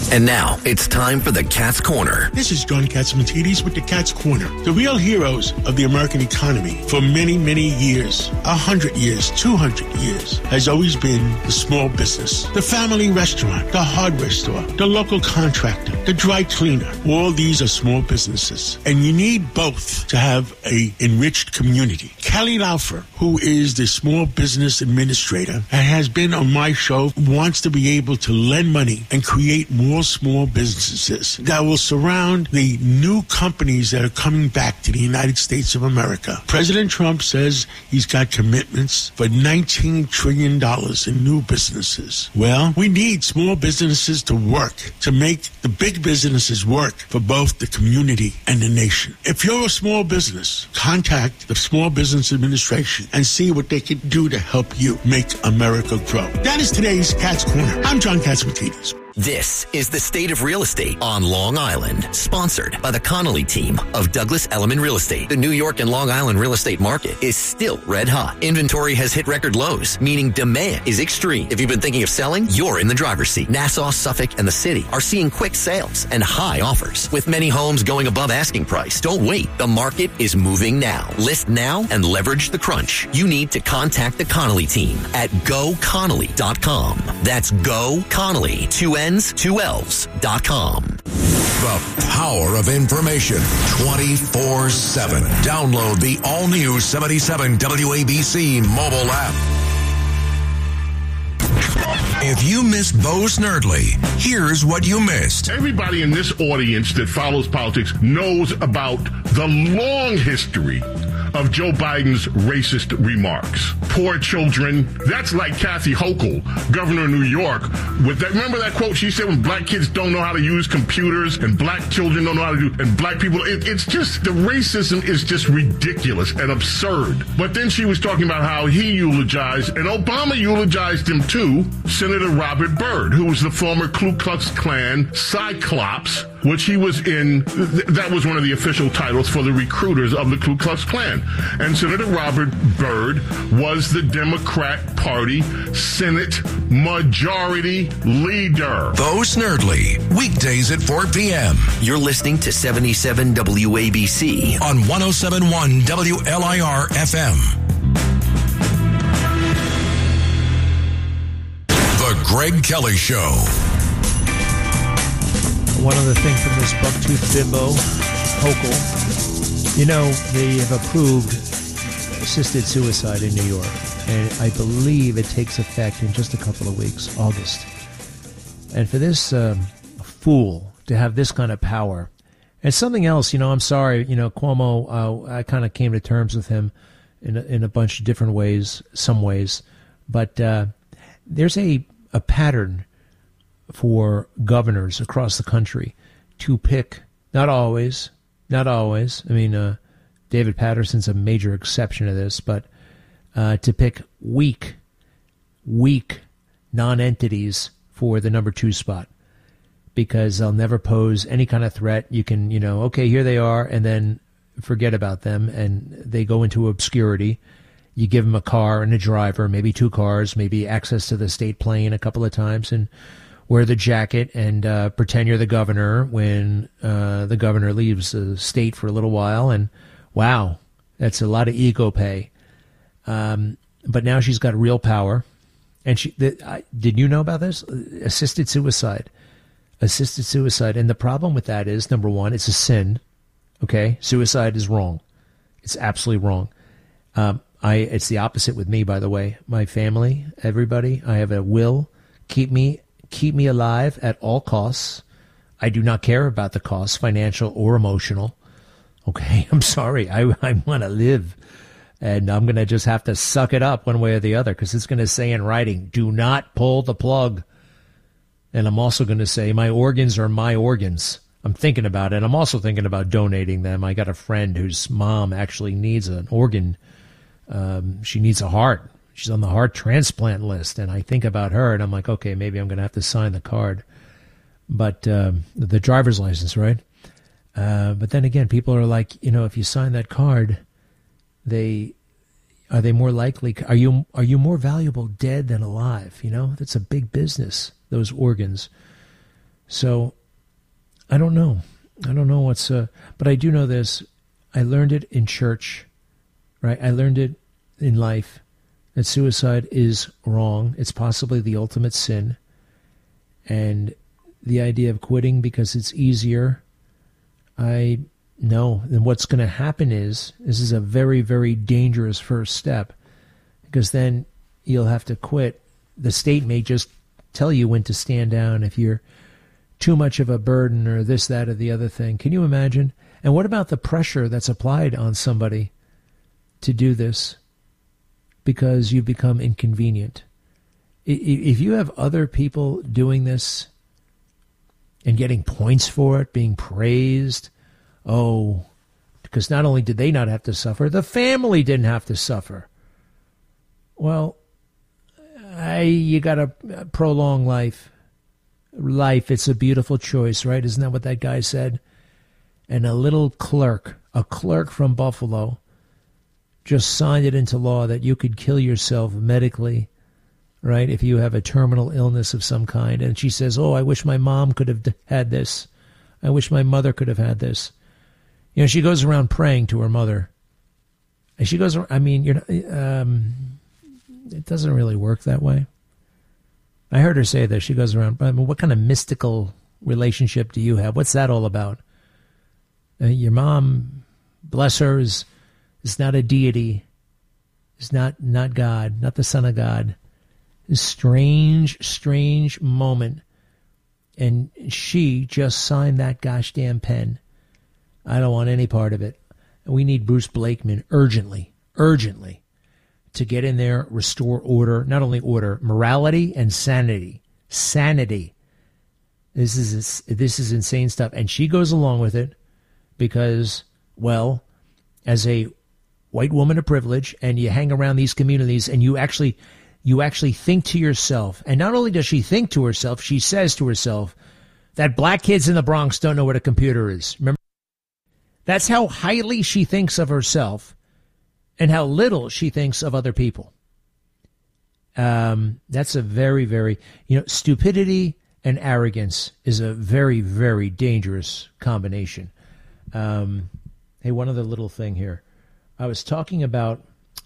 And now, it's time for the Cat's Corner. This is John Catsimatidis with the Cat's Corner. The real heroes of the American economy for many, many years, 100 years, 200 years, has always been the small business. The family restaurant, the hardware store, the local contractor, the dry cleaner. All these are small businesses. And you need both to have a enriched community. Kelly Laufer, who is the small business administrator and has been on my show, wants to be able to lend money and create more small businesses that will surround the new companies that are coming back to the United States of America. President Trump says he's got commitments for $19 trillion in new businesses. Well, we need small businesses to work, to make the big businesses work for both the community and the nation. If you're a small business, contact the Small Business Administration and see what they can do to help you make America grow. That is today's Cat's Corner. I'm John Catsimatidis. This is The State of Real Estate on Long Island, sponsored by the Connolly team of Douglas Elliman Real Estate. The New York and Long Island real estate market is still red hot. Inventory has hit record lows, meaning demand is extreme. If you've been thinking of selling, you're in the driver's seat. Nassau, Suffolk, and the city are seeing quick sales and high offers. With many homes going above asking price, don't wait. The market is moving now. List now and leverage the crunch. You need to contact the Connolly team at goconnolly.com. That's GoConnolly, 2L's.com. The power of information 24/7. Download the all-new 77 WABC mobile app. If you missed Bo Snerdley, here's what you missed. Everybody in this audience that follows politics knows about the long history of Joe Biden's racist remarks. Poor children. That's like Kathy Hochul, governor of New York. With that, remember that quote she said when black kids don't know how to use computers and black children don't know how to do, and black people, it's just, the racism is just ridiculous and absurd. But then she was talking about how he eulogized, and Obama eulogized him too, Senator Robert Byrd, who was the former Ku Klux Klan Cyclops, which he was in. That was one of the official titles for the recruiters of the Ku Klux Klan. And Senator Robert Byrd was the Democrat Party Senate Majority Leader. Bo Snerdley, weekdays at 4 p.m. You're listening to 77 WABC on 107.1 WLIR FM. The Greg Kelly Show. One other thing from this bucktooth bimbo, Hochul. You know, they have approved assisted suicide in New York, and I believe it takes effect in just a couple of weeks, August. And for this fool to have this kind of power, and something else, you know, I'm sorry, you know, Cuomo, I kind of came to terms with him in a bunch of different ways, some ways, but there's a pattern for governors across the country to pick, not always. I mean, David Patterson's a major exception to this, but to pick weak non-entities for the number 2 spot, because they'll never pose any kind of threat. You can, you know, okay, here they are, and then forget about them, and they go into obscurity. You give them a car and a driver, maybe 2 cars, maybe access to the state plane a couple of times, and wear the jacket and pretend you're the governor when the governor leaves the state for a little while. And wow, that's a lot of ego pay. But now she's got real power. And did you know about this? Assisted suicide. And the problem with that is, number one, it's a sin. Okay? Suicide is wrong. It's absolutely wrong. It's the opposite with me, by the way. My family, everybody, I have a will. Keep me alive at all costs. I do not care about the costs, financial or emotional. Okay, I'm sorry. I want to live. And I'm going to just have to suck it up one way or the other, because it's going to say in writing, do not pull the plug. And I'm also going to say, my organs are my organs. I'm thinking about it. I'm also thinking about donating them. I got a friend whose mom actually needs an organ. She needs a heart. She's on the heart transplant list, and I think about her, and I'm like, okay, maybe I'm going to have to sign the card. But the driver's license, right? But then again, people are like, you know, if you sign that card, are they more likely? Are you more valuable dead than alive? You know, that's a big business, those organs. So I don't know. I don't know what's, but I do know this. I learned it in church, right? I learned it in life that suicide is wrong. It's possibly the ultimate sin. And the idea of quitting because it's easier, I know. And what's going to happen is, this is a very, very dangerous first step, because then you'll have to quit. The state may just tell you when to stand down if you're too much of a burden or this, that, or the other thing. Can you imagine? And what about the pressure that's applied on somebody to do this because you've become inconvenient? If you have other people doing this and getting points for it, being praised, because not only did they not have to suffer, the family didn't have to suffer. Well, you got to prolong life. Life, it's a beautiful choice, right? Isn't that what that guy said? And a little clerk, a clerk from Buffalo, just signed it into law that you could kill yourself medically, right, if you have a terminal illness of some kind. And she says, I wish my mom could have had this. I wish my mother could have had this. You know, she goes around praying to her mother. And she goes, it doesn't really work that way. I heard her say that. She goes around, what kind of mystical relationship do you have? What's that all about? Your mom, bless her, is not a deity. Is not God, not the Son of God. This strange moment. And she just signed that gosh damn pen. I don't want any part of it. We need Bruce Blakeman urgently to get in there, restore order, not only order, morality and sanity. Sanity. This is insane stuff. And she goes along with it because, well, as a white woman of privilege, and you hang around these communities and you actually think to yourself, and not only does she think to herself, she says to herself that black kids in the Bronx don't know what a computer is. Remember? That's how highly she thinks of herself and how little she thinks of other people. That's a very, very, stupidity and arrogance is a very, very dangerous combination. Hey, one other little thing here. I was talking about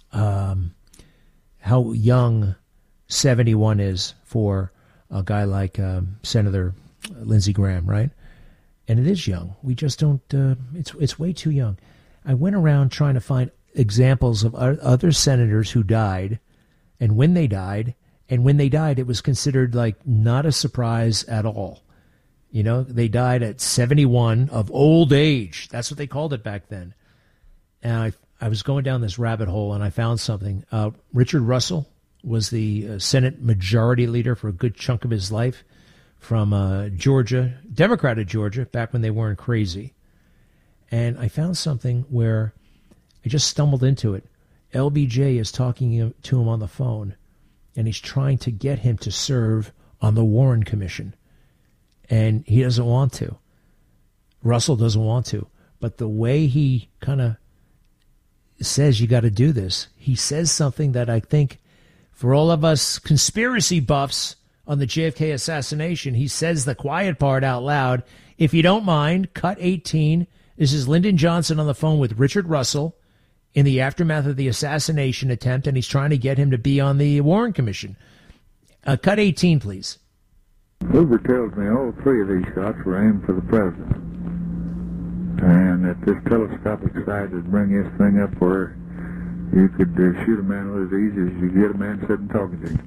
how young 71 is for a guy like Senator Lindsey Graham, right? And it is young. We just don't, it's way too young. I went around trying to find examples of other senators who died and when they died. And when they died, it was considered like not a surprise at all. They died at 71 of old age. That's what they called it back then. And I was going down this rabbit hole and I found something. Richard Russell was the Senate Majority Leader for a good chunk of his life from Georgia, Democrat of Georgia, back when they weren't crazy. And I found something where I just stumbled into it. LBJ is talking to him on the phone, and he's trying to get him to serve on the Warren Commission. And he doesn't want to. Russell doesn't want to. But the way he kind of says you got to do this, he says something that I think for all of us conspiracy buffs on the JFK assassination, he says the quiet part out loud. If you don't mind, cut 18. This is Lyndon Johnson on the phone with Richard Russell in the aftermath of the assassination attempt, and he's trying to get him to be on the Warren Commission. Cut 18, please. Hoover tells me all three of these shots were aimed for the president, and that this telescopic sight would bring this thing up where you could shoot a man as easy as you get a man sitting talking to you.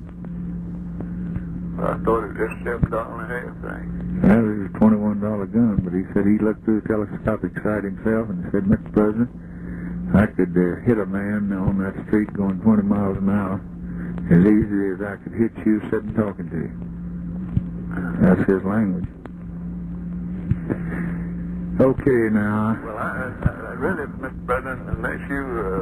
I thought it was just $7 and a half thing. Well, it was a $21 gun, but he said he looked through the telescopic sight himself and said, Mr. President, I could hit a man on that street going 20 miles an hour as easy as I could hit you sitting talking to you. That's his language. Okay, now. Well, I really, Mr. President, unless you,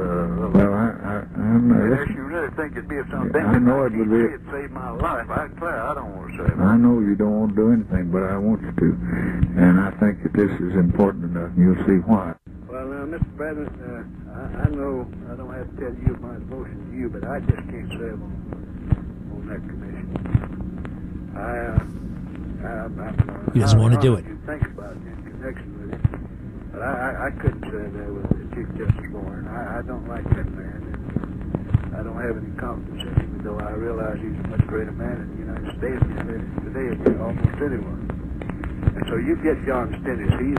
unless you really think it'd be something, I know it would be. It'd save my life. I declare, I don't want to save it. I know you don't want to do anything, but I want you to, and I think that this is important enough, and you'll see why. Well, now, Mr. President, I know I don't have to tell you my devotion to you, but I just can't serve on that commission. I He doesn't want to do it. What you think about it in connection with it. But I couldn't say that with Chief Justice Warren. I don't like that man. And I don't have any confidence in him, though I realize he's a much greater man in the United States today than almost anyone. And so you get John Stennis. He's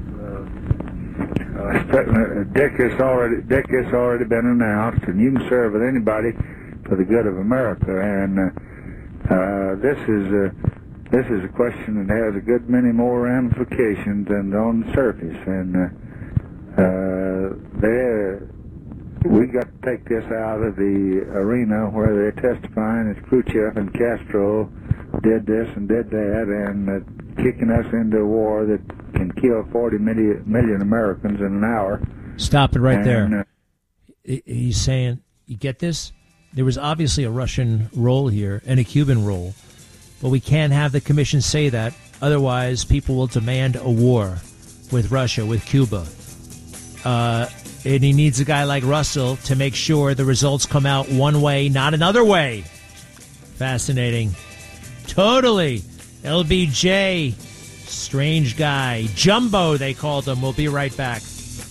Dick has already been announced, and you can serve with anybody for the good of America. And this is a question that has a good many more ramifications than on the surface. And we got to take this out of the arena where they're testifying as Khrushchev and Castro did this and did that, and kicking us into a war that can kill 40 million Americans in an hour. Stop it right there. He's saying, you get this? There was obviously a Russian role here and a Cuban role, but we can't have the commission say that. Otherwise, people will demand a war with Russia, with Cuba. And he needs a guy like Russell to make sure the results come out one way, not another way. Fascinating. Totally. LBJ, strange guy. Jumbo, they called him. We'll be right back.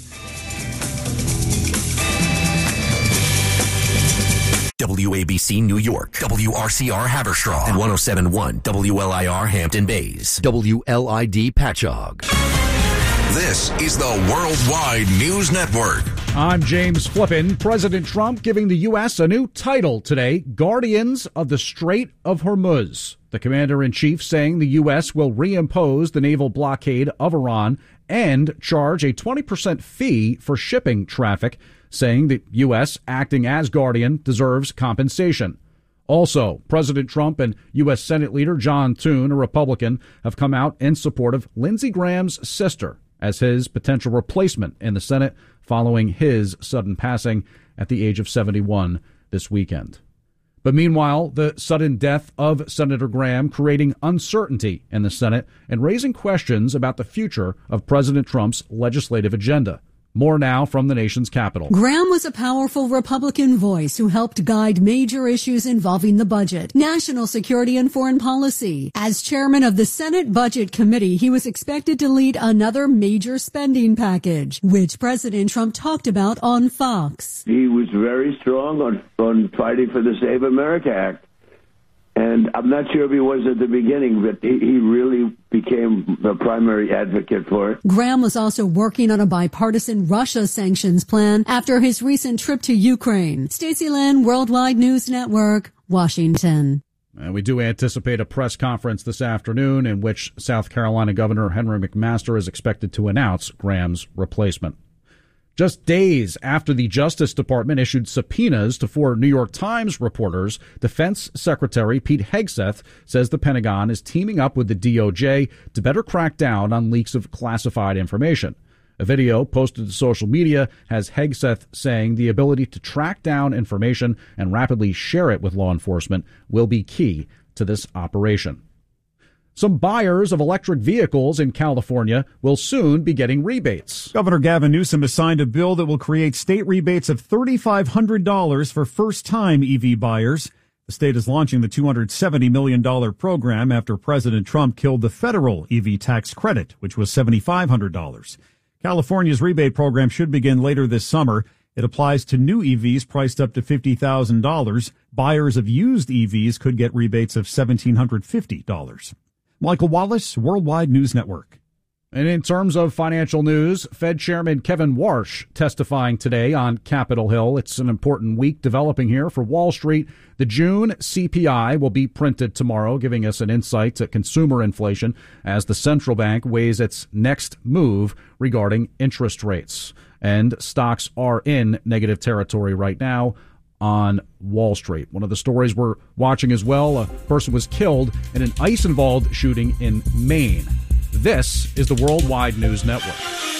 WABC New York, WRCR Haverstraw, and 107.1 WLIR Hampton Bays, WLID Patchogue. This is the Worldwide News Network. I'm James Flippin. President Trump giving the U.S. a new title today, Guardians of the Strait of Hormuz. The commander-in-chief saying the U.S. will reimpose the naval blockade of Iran and charge a 20% fee for shipping traffic, saying the U.S. acting as guardian deserves compensation. Also, President Trump and U.S. Senate Leader John Thune, a Republican, have come out in support of Lindsey Graham's sister as his potential replacement in the Senate following his sudden passing at the age of 71 this weekend. But meanwhile, the sudden death of Senator Graham creating uncertainty in the Senate and raising questions about the future of President Trump's legislative agenda. More now from the nation's capital. Graham was a powerful Republican voice who helped guide major issues involving the budget, national security, and foreign policy. As chairman of the Senate Budget Committee, he was expected to lead another major spending package, which President Trump talked about on Fox. He was very strong on fighting for the Save America Act. And I'm not sure if he was at the beginning, but he really became the primary advocate for it. Graham was also working on a bipartisan Russia sanctions plan after his recent trip to Ukraine. Stacey Lynn, Worldwide News Network, Washington. And we do anticipate a press conference this afternoon in which South Carolina Governor Henry McMaster is expected to announce Graham's replacement. Just days after the Justice Department issued subpoenas to 4 New York Times reporters, Defense Secretary Pete Hegseth says the Pentagon is teaming up with the DOJ to better crack down on leaks of classified information. A video posted to social media has Hegseth saying the ability to track down information and rapidly share it with law enforcement will be key to this operation. Some buyers of electric vehicles in California will soon be getting rebates. Governor Gavin Newsom has signed a bill that will create state rebates of $3,500 for first-time EV buyers. The state is launching the $270 million program after President Trump killed the federal EV tax credit, which was $7,500. California's rebate program should begin later this summer. It applies to new EVs priced up to $50,000. Buyers of used EVs could get rebates of $1,750. Michael Wallace, Worldwide News Network. And in terms of financial news, Fed Chairman Kevin Warsh testifying today on Capitol Hill. It's an important week developing here for Wall Street. The June CPI will be printed tomorrow, giving us an insight to consumer inflation as the central bank weighs its next move regarding interest rates. And stocks are in negative territory right now on Wall Street. One of the stories we're watching as well, a person was killed in an ICE-involved shooting in Maine. This is the Worldwide News Network.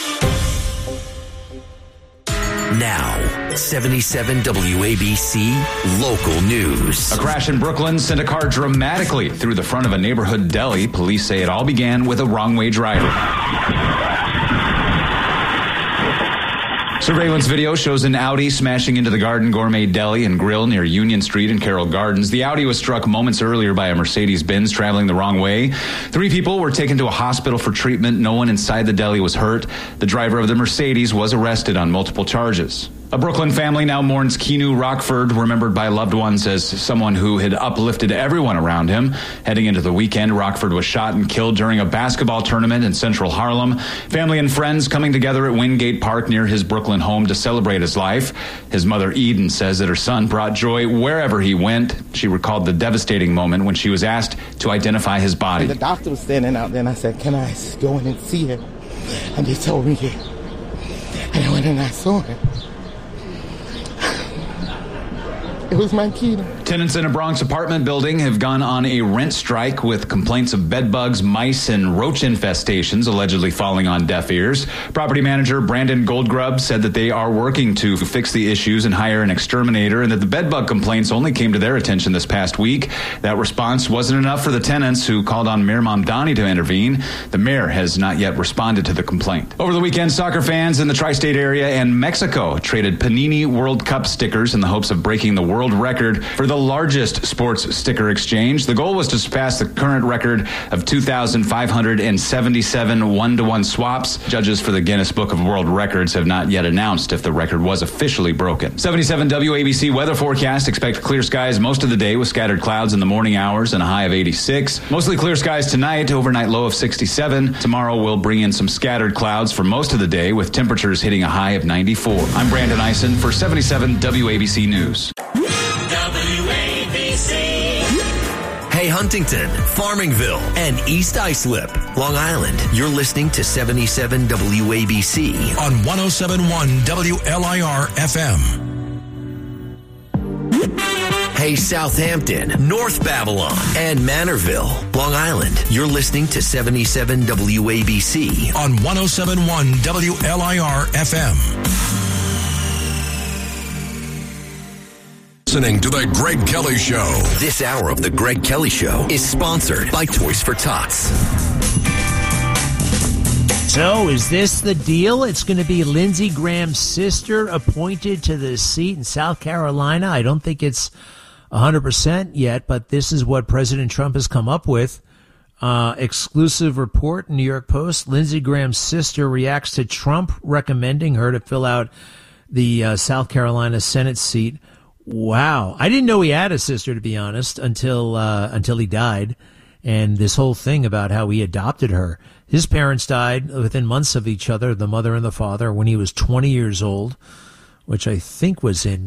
Now, 77 WABC Local News. A crash in Brooklyn sent a car dramatically through the front of a neighborhood deli. Police say it all began with a wrong-way driver. Surveillance video shows an Audi smashing into the Garden Gourmet Deli and Grill near Union Street and Carroll Gardens. The Audi was struck moments earlier by a Mercedes-Benz traveling the wrong way. 3 people were taken to a hospital for treatment. No one inside the deli was hurt. The driver of the Mercedes was arrested on multiple charges. A Brooklyn family now mourns Keanu Rockford, remembered by loved ones as someone who had uplifted everyone around him. Heading into the weekend, Rockford was shot and killed during a basketball tournament in central Harlem. Family and friends coming together at Wingate Park near his Brooklyn home to celebrate his life. His mother, Eden, says that her son brought joy wherever he went. She recalled the devastating moment when she was asked to identify his body. And the doctor was standing out there, and I said, "Can I go in and see him?" And they told me, yeah. And I went and I saw him. It was my kid. Tenants in a Bronx apartment building have gone on a rent strike with complaints of bed bugs, mice, and roach infestations allegedly falling on deaf ears. Property manager Brandon Goldgrub said that they are working to fix the issues and hire an exterminator, and that the bed bug complaints only came to their attention this past week. That response wasn't enough for the tenants, who called on Mayor Mamdani to intervene. The mayor has not yet responded to the complaint. Over the weekend, soccer fans in the tri-state area and Mexico traded Panini World Cup stickers in the hopes of breaking the world record for the largest sports sticker exchange. The goal was to surpass the current record of 2,577 one-to-one swaps. Judges for the Guinness Book of World Records have not yet announced if the record was officially broken. 77 WABC weather forecast. Expect clear skies most of the day with scattered clouds in the morning hours and a high of 86. Mostly clear skies tonight, overnight low of 67. Tomorrow we'll bring in some scattered clouds for most of the day with temperatures hitting a high of 94. I'm Brandon Eisen for 77 WABC News. WABC. Hey, Huntington, Farmingville, and East Islip, Long Island. You're listening to 77 WABC on 107.1 WLIR FM. Hey, Southampton, North Babylon, and Manorville, Long Island. You're listening to 77 WABC on 107.1 WLIR FM. Listening to The Greg Kelly Show. This hour of The Greg Kelly Show is sponsored by Toys for Tots. So, is this the deal? It's going to be Lindsey Graham's sister appointed to the seat in South Carolina. I don't think it's 100% yet, but this is what President Trump has come up with. Exclusive report in New York Post. Lindsey Graham's sister reacts to Trump recommending her to fill out the South Carolina Senate seat. Wow. I didn't know he had a sister, to be honest, until he died. And this whole thing about how he adopted her. His parents died within months of each other, the mother and the father, when he was 20 years old, which I think was in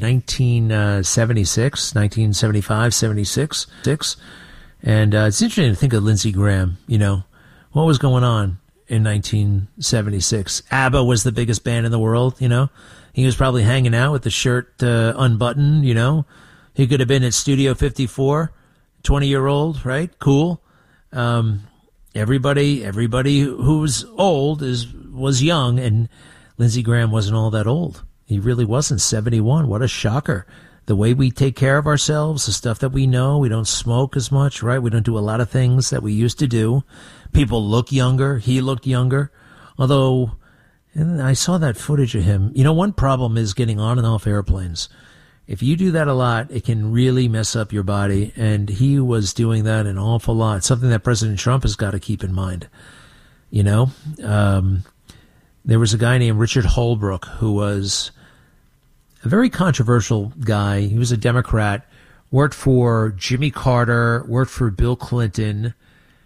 1975, 76. And it's interesting to think of Lindsey Graham, you know, what was going on in 1976. ABBA was the biggest band in the world, you know. He was probably hanging out with the shirt unbuttoned, you know. He could have been at Studio 54, 20-year-old, right? Cool. Everybody who's old was young, and Lindsey Graham wasn't all that old. He really wasn't. 71. What a shocker. The way we take care of ourselves, the stuff that we know, we don't smoke as much, right? We don't do a lot of things that we used to do. People look younger. He looked younger. Although, and I saw that footage of him. You know, one problem is getting on and off airplanes. If you do that a lot, it can really mess up your body. And he was doing that an awful lot. Something that President Trump has got to keep in mind. You know, there was a guy named Richard Holbrooke who was a very controversial guy. He was a Democrat, worked for Jimmy Carter, worked for Bill Clinton,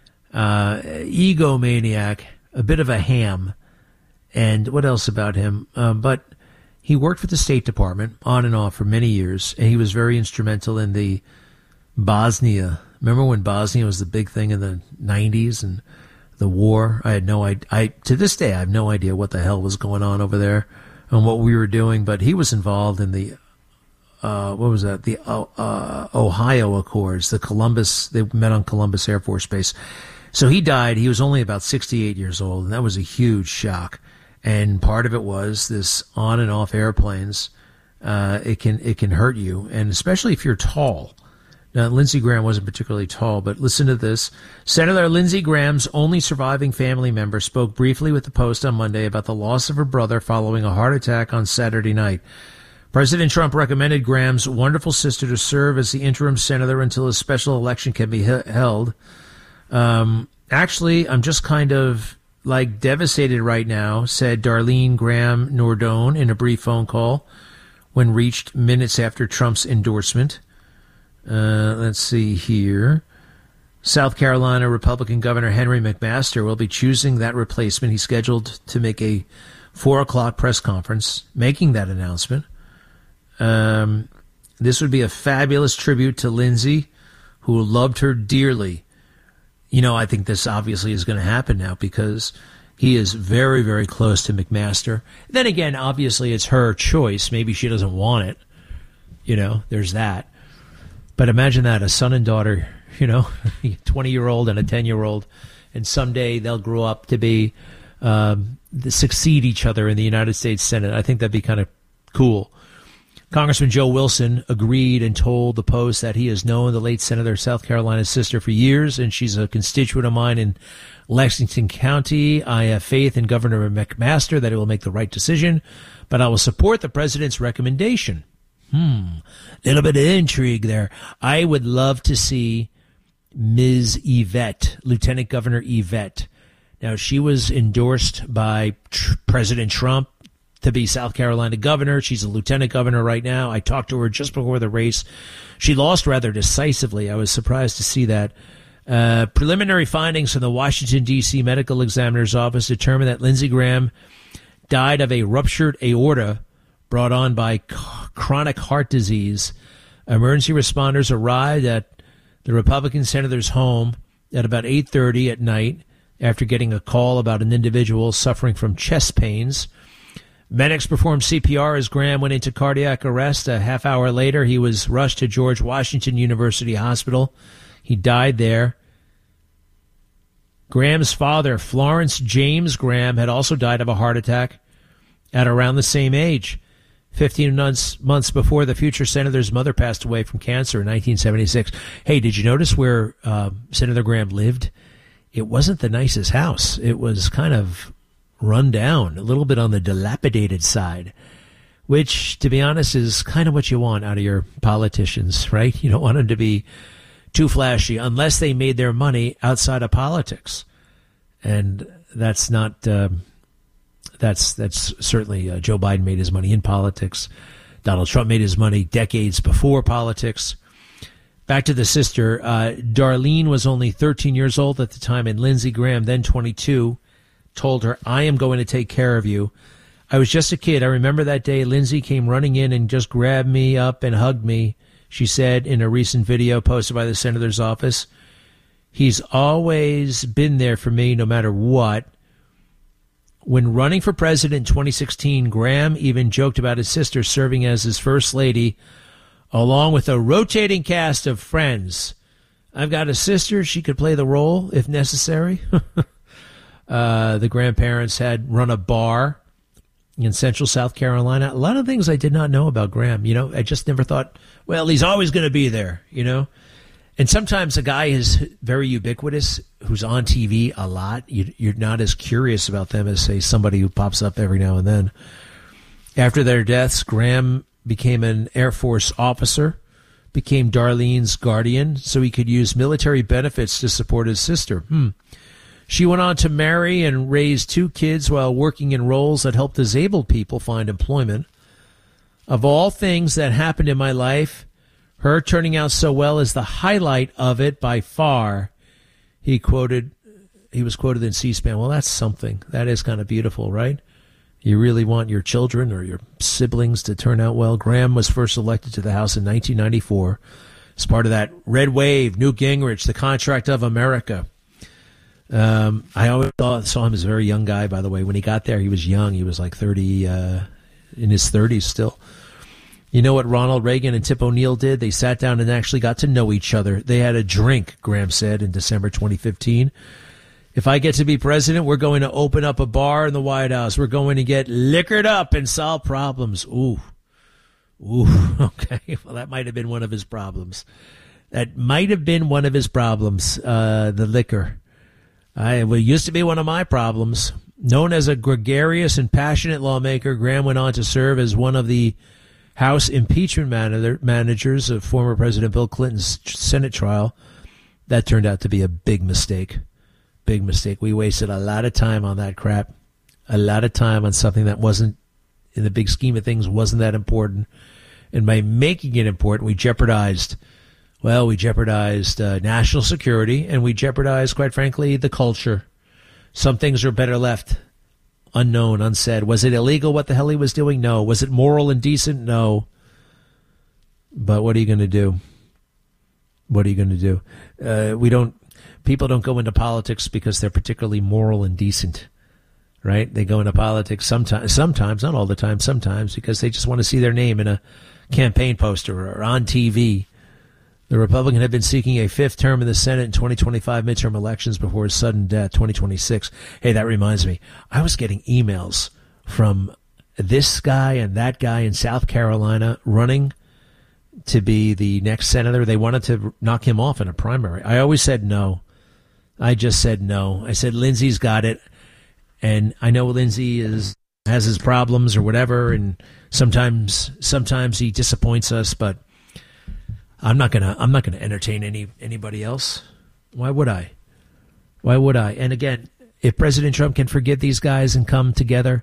egomaniac, a bit of a ham. And what else about him? But he worked for the State Department on and off for many years, and he was very instrumental in the Bosnia. Remember when Bosnia was the big thing in the 90s and the war? I had no idea. To this day, I have no idea what the hell was going on over there and what we were doing. But he was involved in the what was that? The Ohio Accords. The Columbus. They met on Columbus Air Force Base. So he died. He was only about 68 years old, and that was a huge shock. And part of it was this on and off airplanes. It can hurt you, and especially if you're tall. Now, Lindsey Graham wasn't particularly tall, but listen to this. Senator Lindsey Graham's only surviving family member spoke briefly with the Post on Monday about the loss of her brother following a heart attack on Saturday night. President Trump recommended Graham's wonderful sister to serve as the interim senator until a special election can be held. Actually, I'm just kind of devastated right now, said Darlene Graham Nordone in a brief phone call when reached minutes after Trump's endorsement. Let's see here. South Carolina Republican Governor Henry McMaster will be choosing that replacement. He's scheduled to make a 4:00 press conference making that announcement. This would be a fabulous tribute to Lindsey, who loved her dearly. I think this obviously is going to happen now because he is very, very close to McMaster. Then again, obviously it's her choice. Maybe she doesn't want it. There's that. But imagine that, a son and daughter, a 20-year-old and a 10-year-old, and someday they'll grow up to be succeed each other in the United States Senate. I think that'd be kind of cool. Congressman Joe Wilson agreed and told the Post that he has known the late Senator South Carolina's sister for years, and she's a constituent of mine in Lexington County. I have faith in Governor McMaster that he will make the right decision, but I will support the president's recommendation. Little bit of intrigue there. I would love to see Ms. Yvette, Lieutenant Governor Yvette. Now, she was endorsed by President Trump to be South Carolina governor. She's a lieutenant governor right now. I talked to her just before the race. She lost rather decisively. I was surprised to see that. Preliminary findings from the Washington, D.C. Medical Examiner's Office determined that Lindsey Graham died of a ruptured aorta brought on by chronic heart disease. Emergency responders arrived at the Republican senator's home at about 8:30 at night after getting a call about an individual suffering from chest pains. Medics performed CPR as Graham went into cardiac arrest. A half hour later, he was rushed to George Washington University Hospital. He died there. Graham's father, Florence James Graham, had also died of a heart attack at around the same age. 15 months before the future senator's mother passed away from cancer in 1976. Hey, did you notice where Senator Graham lived? It wasn't the nicest house. It was kind of run down, a little bit on the dilapidated side, which, to be honest, is kind of what you want out of your politicians, right? You don't want them to be too flashy unless they made their money outside of politics. And that's not... That's certainly Joe Biden made his money in politics. Donald Trump made his money decades before politics. Back to the sister. Darlene was only 13 years old at the time, and Lindsey Graham, then 22, told her, "I am going to take care of you. I was just a kid. I remember that day Lindsey came running in and just grabbed me up and hugged me," she said in a recent video posted by the senator's office. "He's always been there for me no matter what." When running for president in 2016, Graham even joked about his sister serving as his first lady, along with a rotating cast of friends. "I've got a sister. She could play the role if necessary." The grandparents had run a bar in central South Carolina. A lot of things I did not know about Graham. I just never thought, well, he's always going to be there, And sometimes a guy is very ubiquitous, who's on TV a lot. You're not as curious about them as, say, somebody who pops up every now and then. After their deaths, Graham became an Air Force officer, became Darlene's guardian, so he could use military benefits to support his sister. She went on to marry and raise 2 kids while working in roles that helped disabled people find employment. "Of all things that happened in my life, her turning out so well is the highlight of it by far," he was quoted in C-SPAN. Well, that's something. That is kind of beautiful, right? You really want your children or your siblings to turn out well. Graham was first elected to the House in 1994 as part of that red wave, Newt Gingrich, the contract of America. I always saw him as a very young guy, by the way. When he got there, he was young. He was like 30, in his 30s still. You know what Ronald Reagan and Tip O'Neill did? They sat down and actually got to know each other. They had a drink, Graham said in December 2015. "If I get to be president, we're going to open up a bar in the White House. We're going to get liquored up and solve problems." Ooh, okay. Well, that might have been one of his problems. That might have been one of his problems, the liquor. It used to be one of my problems. Known as a gregarious and passionate lawmaker, Graham went on to serve as one of the House impeachment managers of former President Bill Clinton's Senate trial. That turned out to be a big mistake. Big mistake. We wasted a lot of time on that crap. A lot of time on something that wasn't, in the big scheme of things, wasn't that important. And by making it important, we jeopardized national security, and we jeopardized, quite frankly, the culture. Some things are better left unknown, unsaid. Was it illegal what the hell he was doing? No. Was it moral and decent? No. But what are you going to do? What are you going to do? People don't go into politics because they're particularly moral and decent, right? They go into politics sometimes, not all the time, sometimes because they just want to see their name in a campaign poster or on TV. The Republican had been seeking a fifth term in the Senate in 2025 midterm elections before his sudden death, 2026. Hey, that reminds me. I was getting emails from this guy and that guy in South Carolina running to be the next senator. They wanted to knock him off in a primary. I always said no. I just said no. I said, Lindsey's got it. And I know Lindsey has his problems or whatever, and sometimes he disappoints us, but I'm not gonna entertain anybody else. Why would I? And again, if President Trump can forgive these guys and come together,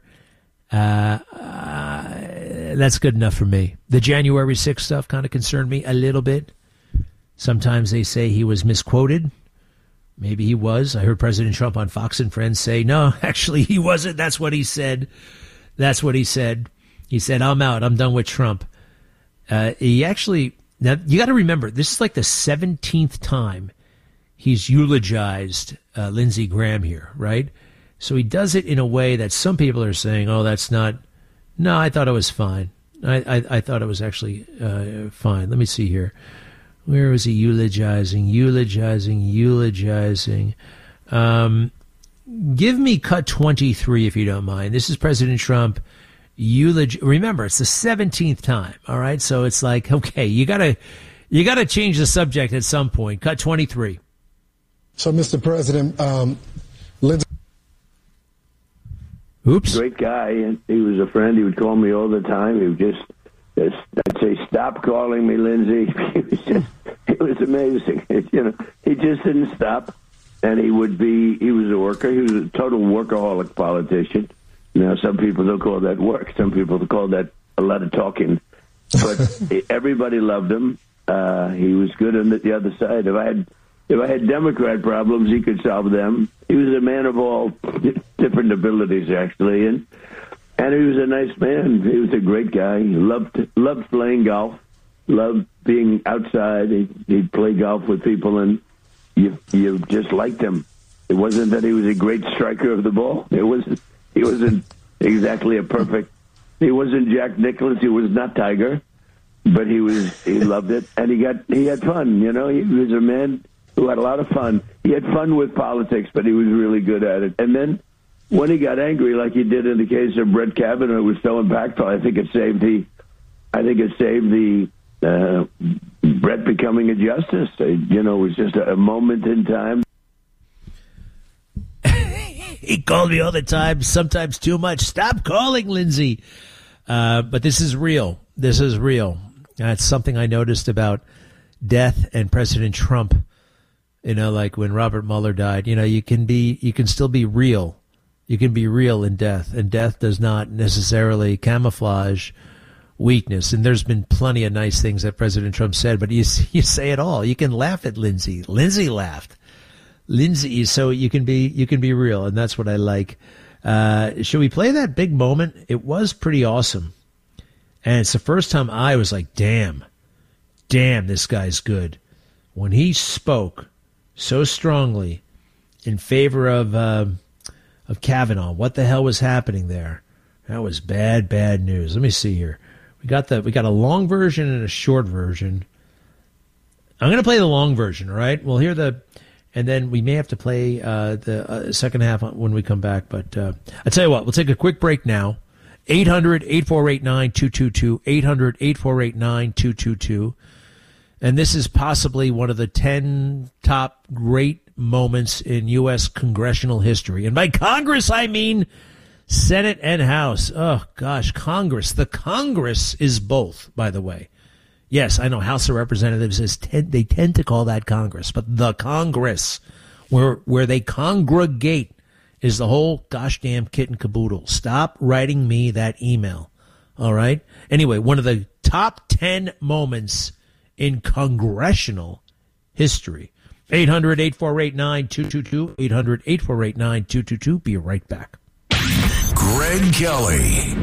that's good enough for me. The January 6th stuff kind of concerned me a little bit. Sometimes they say he was misquoted. Maybe he was. I heard President Trump on Fox and Friends say, no, actually he wasn't. That's what he said. He said, I'm out. I'm done with Trump. Now, you got to remember, this is like the 17th time he's eulogized Lindsey Graham here, right? So he does it in a way that some people are saying, oh, that's not. No, I thought it was fine. I thought it was actually fine. Let me see here. Where was he eulogizing? Give me cut 23 if you don't mind. This is President Trump. Remember, it's the 17th time. All right. So it's like, okay, you gotta change the subject at some point. Cut 23. So, Mr. President, Lindsey. Oops. Great guy. And he was a friend. He would call me all the time. He would I'd say, stop calling me Lindsey. It was amazing. He just didn't stop. And he was a worker. He was a total workaholic politician. Now, some people don't call that work. Some people call that a lot of talking. But everybody loved him. He was good on the other side. If I had Democrat problems, he could solve them. He was a man of all different abilities, actually, and he was a nice man. He was a great guy. He loved playing golf, loved being outside. He'd play golf with people, and you just liked him. It wasn't that he was a great striker of the ball. He wasn't exactly a perfect. He wasn't Jack Nicklaus. He was not Tiger, but he loved it, and he had fun. He was a man who had a lot of fun. He had fun with politics, but he was really good at it. And then when he got angry, like he did in the case of Brett Kavanaugh, it was so impactful. I think it saved the Brett becoming a justice. It was just a moment in time. He called me all the time, sometimes too much. Stop calling, Lindsey. But this is real. This is real. That's something I noticed about death and President Trump. Like when Robert Mueller died, you can still be real. You can be real in death, and death does not necessarily camouflage weakness. And there's been plenty of nice things that President Trump said, but you say it all. You can laugh at Lindsey. Lindsey laughed. So you can be real, and that's what I like. Should we play that big moment? It was pretty awesome. And it's the first time I was like, damn, this guy's good. When he spoke so strongly in favor of Kavanaugh, what the hell was happening there? That was bad news. Let me see here. We got a long version and a short version. I'm going to play the long version, all right? We'll hear and then we may have to play the second half when we come back. But I'll tell you what, we'll take a quick break now. 800-848-9222, 800-848-9222. And this is possibly one of the 10 top great moments in U.S. congressional history. And by Congress, I mean Senate and House. Oh, gosh, Congress. The Congress is both, by the way. Yes, I know House of Representatives they tend to call that Congress, but the Congress, where they congregate, is the whole gosh damn kit and caboodle. Stop writing me that email. All right? Anyway, one of the top 10 moments in congressional history. 800-848-9222. 800-848-9222. Be right back. Greg Kelly.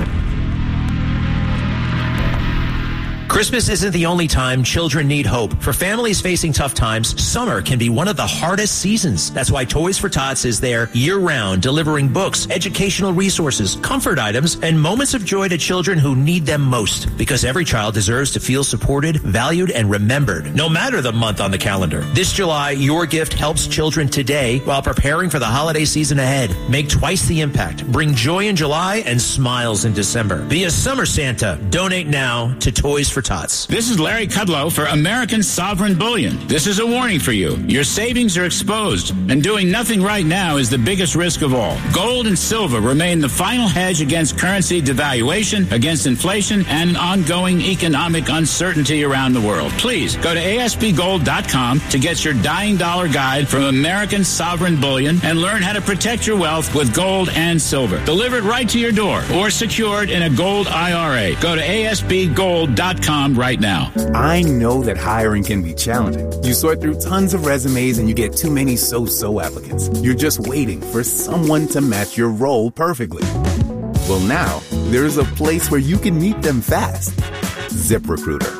Christmas isn't the only time children need hope. For families facing tough times, summer can be one of the hardest seasons. That's why Toys for Tots is there year-round, delivering books, educational resources, comfort items, and moments of joy to children who need them most. Because every child deserves to feel supported, valued, and remembered, no matter the month on the calendar. This July, your gift helps children today while preparing for the holiday season ahead. Make twice the impact. Bring joy in July and smiles in December. Be a summer Santa. Donate now to Toys for Tots. This is Larry Kudlow for American Sovereign Bullion. This is a warning for you. Your savings are exposed, and doing nothing right now is the biggest risk of all. Gold and silver remain the final hedge against currency devaluation, against inflation, and ongoing economic uncertainty around the world. Please go to ASPGold.com to get your dying dollar guide from American Sovereign Bullion and learn how to protect your wealth with gold and silver. Delivered right to your door or secured in a gold IRA. Go to ASPGold.com right now. I know that hiring can be challenging. You sort through tons of resumes and you get too many so-so applicants. You're just waiting for someone to match your role perfectly. Well, now, there's a place where you can meet them fast. ZipRecruiter.